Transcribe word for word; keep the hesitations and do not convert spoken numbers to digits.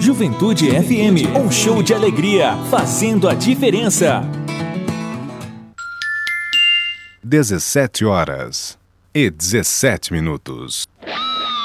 Juventude F M, um show de alegria, fazendo a diferença. dezessete horas e dezessete minutos.